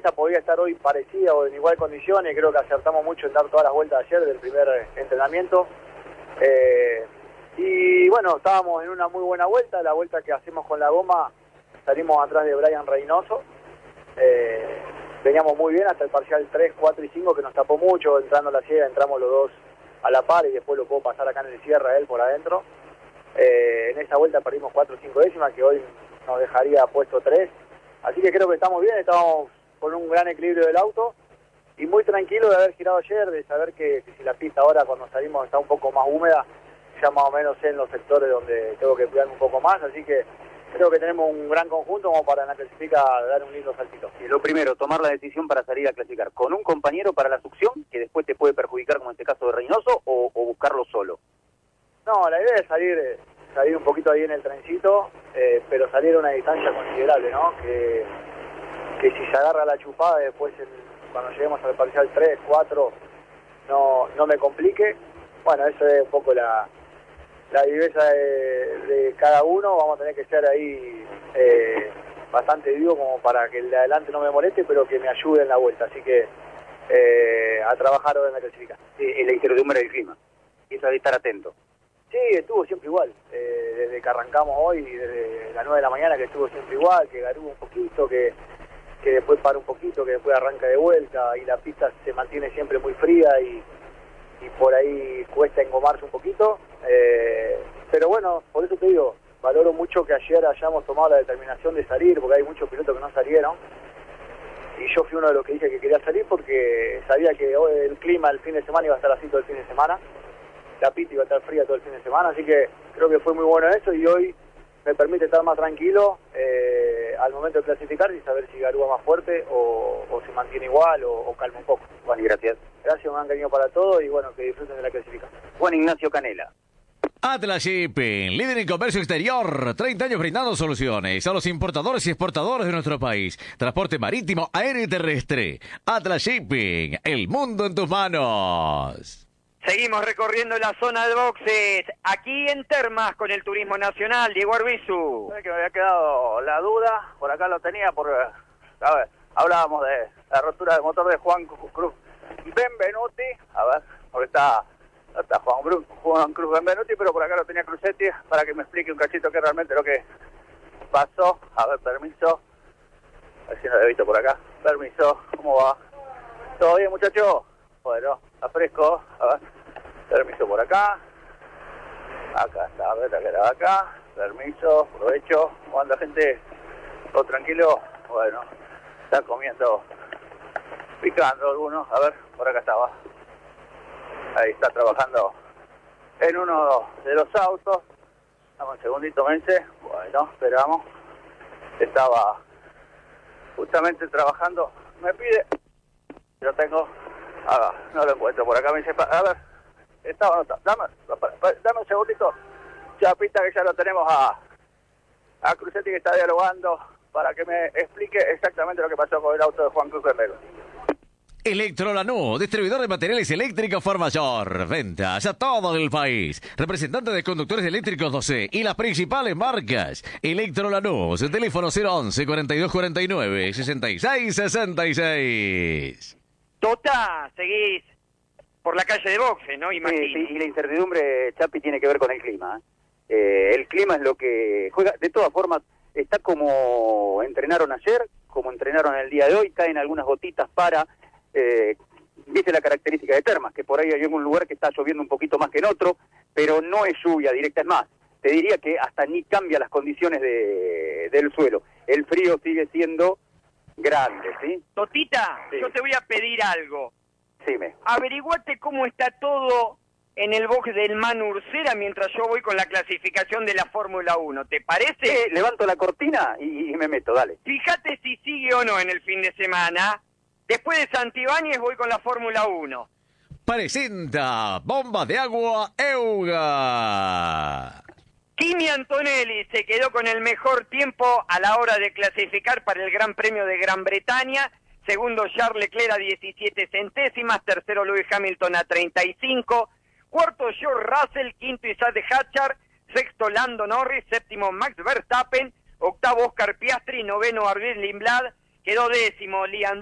pista podía estar hoy parecida o en igual condiciones. Creo que acertamos mucho en dar todas las vueltas ayer del primer entrenamiento. Y bueno, estábamos en una muy buena vuelta. La vuelta que hacemos con la goma, salimos atrás de Brian Reynoso. Veníamos muy bien hasta el parcial 3, 4 y 5, que nos tapó mucho. Entrando a la ciega, entramos los dos a la par y después lo puedo pasar acá en el cierre a él por adentro. En esa vuelta perdimos 4 o 5 décimas, que hoy nos dejaría puesto 3. Así que creo que estamos bien, estamos con un gran equilibrio del auto y muy tranquilo de haber girado ayer, de saber que si la pista ahora cuando salimos está un poco más húmeda, ya más o menos sé en los sectores donde tengo que cuidarme un poco más, así que creo que tenemos un gran conjunto como para en la clasifica dar un lindo saltito. Y lo primero, tomar la decisión para salir a clasificar, ¿con un compañero para la succión, que después te puede perjudicar como en este caso de Reynoso, o buscarlo solo? No, la idea es salir un poquito ahí en el trencito, pero salir a una distancia considerable, ¿no? Que si se agarra la chupada después cuando lleguemos al parcial 3, 4, no me complique. Bueno, eso es un poco la viveza de cada uno. Vamos a tener que ser ahí bastante vivo como para que el de adelante no me moleste, pero que me ayude en la vuelta. Así que a trabajar ahora en la clasificación. La incertidumbre del clima, eso de estar atento. Sí, estuvo siempre igual, desde que arrancamos hoy, desde las 9 de la mañana que estuvo siempre igual, que garuba un poquito, que después para un poquito, que después arranca de vuelta, y la pista se mantiene siempre muy fría y por ahí cuesta engomarse un poquito, pero bueno, por eso te digo, valoro mucho que ayer hayamos tomado la determinación de salir, porque hay muchos pilotos que no salieron, y yo fui uno de los que dije que quería salir porque sabía que hoy el clima el fin de semana iba a estar así todo el fin de semana. La pista iba a estar fría todo el fin de semana, así que creo que fue muy bueno eso y hoy me permite estar más tranquilo al momento de clasificar y saber si garúa más fuerte o se mantiene igual o calma un poco. Juan, y gracias. Gracias, un gran cariño para todos y bueno, que disfruten de la clasificación. Juan Ignacio Canela. Atlas Shipping, líder en comercio exterior, 30 años brindando soluciones a los importadores y exportadores de nuestro país. Transporte marítimo, aéreo y terrestre. Atlas Shipping, el mundo en tus manos. Seguimos recorriendo la zona de boxes, aquí en Termas con el Turismo Nacional, Diego Arbizu. Sabés que me había quedado la duda, por acá lo tenía, a ver, hablábamos de la rotura del motor de Juan Cruz Benvenuti, a ver, porque está Juan Cruz Benvenuti, pero por acá lo tenía Cruzetti, para que me explique un cachito qué es realmente lo que pasó. A ver, permiso, a ver si no lo he visto por acá, permiso, ¿cómo va? ¿Todo bien, muchachos? Bueno, está fresco, a ver, permiso por acá, está, a ver, acá, permiso, provecho, ¿cómo anda, gente? ¿Todo tranquilo? Bueno, está comiendo, picando algunos, a ver, por acá estaba, ahí está trabajando en uno de los autos, dame un segundito, Mence, bueno, esperamos, estaba justamente trabajando, me pide, yo tengo... no lo encuentro por acá, me dice, a ver, estaba dame un segundito, Chapita, que ya lo tenemos a Cruzetti, que está dialogando para que me explique exactamente lo que pasó con el auto de Juan Cruz Benvenuti. Electrolanú, distribuidor de materiales eléctricos Mayor. Ventas a todo el país. Representante de conductores eléctricos 12 y las principales marcas. Electrolanú, teléfono 011 4249 6666. Tota, seguís por la calle de boxe, ¿no? Imagino. Sí, y la incertidumbre, Chapi, tiene que ver con el clima. El clima es lo que juega. De todas formas, está como entrenaron ayer, como entrenaron el día de hoy, caen algunas gotitas para... viste la característica de Termas, que por ahí hay algún lugar que está lloviendo un poquito más que en otro, pero no es lluvia directa, es más, te diría que hasta ni cambia las condiciones del suelo. El frío sigue siendo grande, ¿sí? Totita, sí. Yo te voy a pedir algo. Dime. Averiguate cómo está todo en el box del Manu Ursera mientras yo voy con la clasificación de la Fórmula 1, ¿te parece? Levanto la cortina y me meto, dale. Fíjate si sigue o no en el fin de semana. Después de Santibáñez voy con la Fórmula 1. Presenta Bomba de Agua Euga. Kimi Antonelli se quedó con el mejor tiempo a la hora de clasificar para el Gran Premio de Gran Bretaña. Segundo, Charles Leclerc a 17 centésimas. Tercero, Lewis Hamilton a 35. Cuarto, George Russell. Quinto, Isaac Hadjar. Sexto, Lando Norris. Séptimo, Max Verstappen. Octavo, Oscar Piastri. Noveno, Arvid Lindblad. Quedó décimo, Liam